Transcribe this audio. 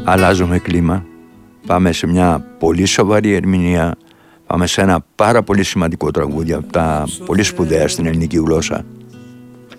αλλάζουμε κλίμα. Πάμε σε μια πολύ σοβαρή ερμηνεία. Πάμε σε ένα πάρα πολύ σημαντικό τραγούδι από τα πολύ σπουδαία στην ελληνική γλώσσα.